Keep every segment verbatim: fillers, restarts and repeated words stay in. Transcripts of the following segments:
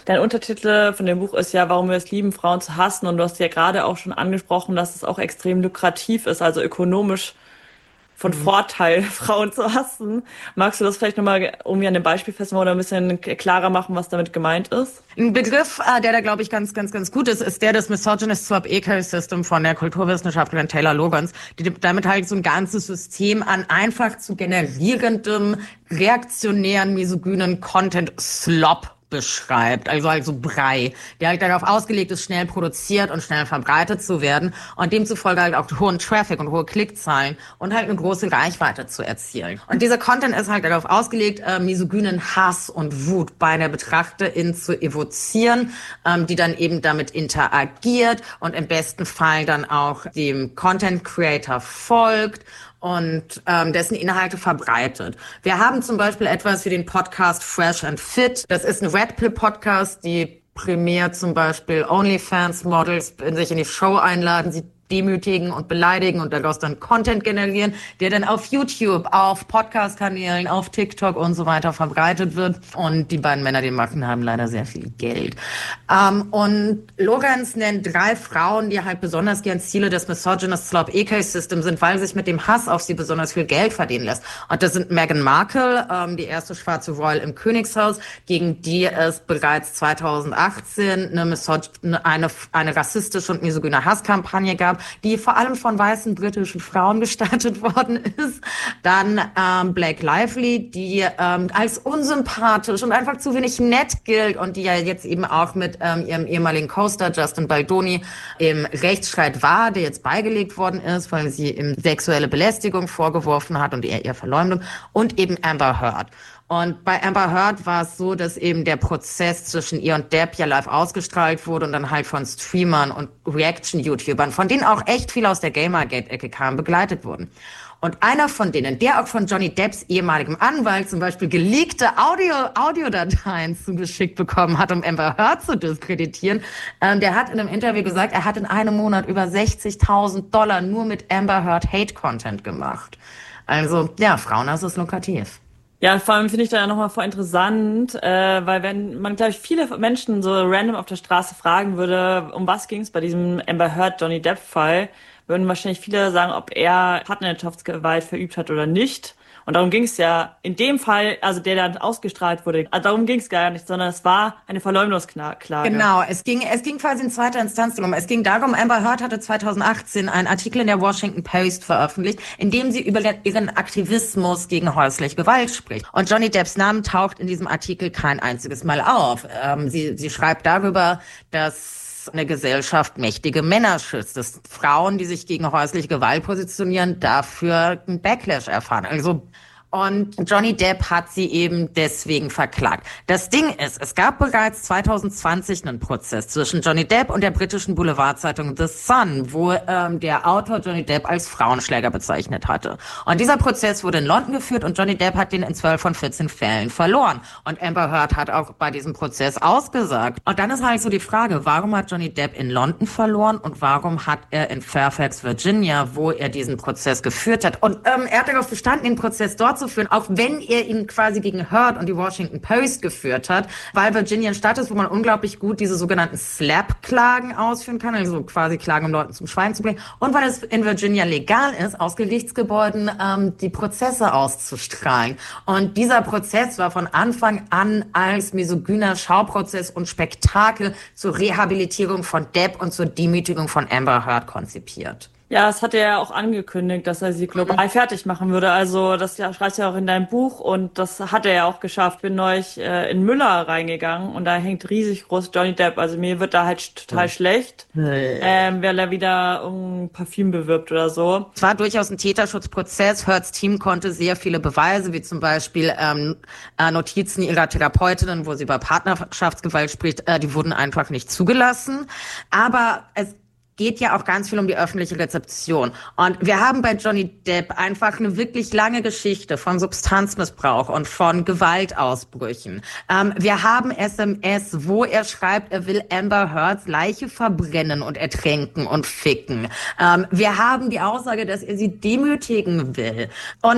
Dein Untertitel von dem Buch ist ja, warum wir es lieben, Frauen zu hassen. Und du hast ja gerade auch schon angesprochen, dass es auch extrem lukrativ ist, also ökonomisch von Vorteil, Frauen zu hassen. Magst du das vielleicht nochmal irgendwie an dem Beispiel festmachen oder ein bisschen klarer machen, was damit gemeint ist? Ein Begriff, der da, glaube ich, ganz, ganz, ganz gut ist, ist der des Misogynist Swap Ecosystem von der Kulturwissenschaftlerin Taylor Logans, die damit halt so ein ganzes System an einfach zu generierendem, reaktionären, misogynen Content-Slop beschreibt, also also Brei, der halt darauf ausgelegt ist, schnell produziert und schnell verbreitet zu werden und demzufolge halt auch hohen Traffic und hohe Klickzahlen und halt eine große Reichweite zu erzielen. Und dieser Content ist halt darauf ausgelegt, äh, misogynen Hass und Wut bei der Betrachterin zu evozieren, ähm, die dann eben damit interagiert und im besten Fall dann auch dem Content Creator folgt und ähm, dessen Inhalte verbreitet. Wir haben zum Beispiel etwas wie den Podcast Fresh and Fit. Das ist ein Red Pill Podcast, die primär zum Beispiel OnlyFans-Models in sich in die Show einladen, sie demütigen und beleidigen und daraus dann Content generieren, der dann auf YouTube, auf Podcast-Kanälen, auf TikTok und so weiter verbreitet wird. Und die beiden Männer, die machen, haben leider sehr viel Geld. Ähm, und Logans nennt drei Frauen, die halt besonders gern Ziele des Misogynist Slop Ecosystem sind, weil sich mit dem Hass auf sie besonders viel Geld verdienen lässt. Und das sind Meghan Markle, ähm, die erste schwarze Royal im Königshaus, gegen die es bereits zweitausendachtzehn eine, Misog- eine, eine rassistische und misogyne Hasskampagne gab, die vor allem von weißen britischen Frauen gestartet worden ist. Dann ähm, Blake Lively, die ähm, als unsympathisch und einfach zu wenig nett gilt und die ja jetzt eben auch mit ähm, ihrem ehemaligen Co-Star Justin Baldoni im Rechtsstreit war, der jetzt beigelegt worden ist, weil sie ihm sexuelle Belästigung vorgeworfen hat und er ihr Verleumdung. Und eben Amber Heard. Und bei Amber Heard war es so, dass eben der Prozess zwischen ihr und Depp ja live ausgestrahlt wurde und dann halt von Streamern und Reaction-YouTubern, von denen auch echt viel aus der Gamergate-Ecke kam, begleitet wurden. Und einer von denen, der auch von Johnny Depps ehemaligem Anwalt zum Beispiel geleakte Audio, Audiodateien zugeschickt bekommen hat, um Amber Heard zu diskreditieren, ähm, der hat in einem Interview gesagt, er hat in einem Monat über sechzigtausend Dollar nur mit Amber Heard Hate-Content gemacht. Also, ja, Frauenhass ist lukrativ. Ja, vor allem finde ich da ja nochmal voll interessant, äh, weil wenn man, glaube ich, viele Menschen so random auf der Straße fragen würde, um was ging es bei diesem Amber Heard Johnny Depp Fall, würden wahrscheinlich viele sagen, ob er Partnerschaftsgewalt verübt hat oder nicht. Und darum ging es ja in dem Fall, also der dann ausgestrahlt wurde, also darum ging es gar nicht, sondern es war eine Verleumdungsklage. Genau, es ging es ging quasi in zweiter Instanz darum. Es ging darum, Amber Heard hatte zweitausendachtzehn einen Artikel in der Washington Post veröffentlicht, in dem sie über ihren Aktivismus gegen häusliche Gewalt spricht. Und Johnny Depps Name taucht in diesem Artikel kein einziges Mal auf. Ähm, sie, sie schreibt darüber, dass eine Gesellschaft mächtige Männer schützt, dass Frauen, die sich gegen häusliche Gewalt positionieren, dafür einen Backlash erfahren. Also Und Johnny Depp hat sie eben deswegen verklagt. Das Ding ist, es gab bereits zweitausendzwanzig einen Prozess zwischen Johnny Depp und der britischen Boulevardzeitung The Sun, wo ähm, der Autor Johnny Depp als Frauenschläger bezeichnet hatte. Und dieser Prozess wurde in London geführt und Johnny Depp hat den in zwölf von vierzehn Fällen verloren. Und Amber Heard hat auch bei diesem Prozess ausgesagt. Und dann ist halt so die Frage, warum hat Johnny Depp in London verloren und warum hat er in Fairfax, Virginia, wo er diesen Prozess geführt hat? Und ähm, er hat darauf bestanden, den Prozess dort zu führen, auch wenn er ihn quasi gegen Heard und die Washington Post geführt hat, weil Virginia ein Staat ist, wo man unglaublich gut diese sogenannten Slap-Klagen ausführen kann, also quasi Klagen, um Leuten zum Schweigen zu bringen, und weil es in Virginia legal ist, aus Gerichtsgebäuden ähm, die Prozesse auszustrahlen. Und dieser Prozess war von Anfang an als misogyner Schauprozess und Spektakel zur Rehabilitierung von Depp und zur Demütigung von Amber Heard konzipiert. Ja, das hat er ja auch angekündigt, dass er sie global fertig machen würde. Also das ja, schreibst du ja auch in deinem Buch und das hat er ja auch geschafft. Ich bin neulich äh, in Müller reingegangen und da hängt riesig groß Johnny Depp. Also mir wird da halt total schlecht, ähm, weil er wieder um Parfüm bewirbt oder so. Es war durchaus ein Täterschutzprozess. Heards Team konnte sehr viele Beweise, wie zum Beispiel ähm, äh, Notizen ihrer Therapeutinnen, wo sie über Partnerschaftsgewalt spricht, äh, die wurden einfach nicht zugelassen. Aber es geht ja auch ganz viel um die öffentliche Rezeption. Und wir haben bei Johnny Depp einfach eine wirklich lange Geschichte von Substanzmissbrauch und von Gewaltausbrüchen. Ähm, wir haben S M S, wo er schreibt, er will Amber Heards Leiche verbrennen und ertränken und ficken. Ähm, wir haben die Aussage, dass er sie demütigen will. Und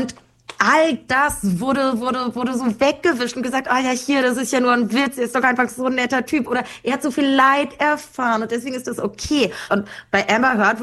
all das wurde, wurde, wurde so weggewischt und gesagt, ah ja, hier, das ist ja nur ein Witz, er ist doch einfach so ein netter Typ. Oder er hat so viel Leid erfahren und deswegen ist das okay. Und bei Amber Heard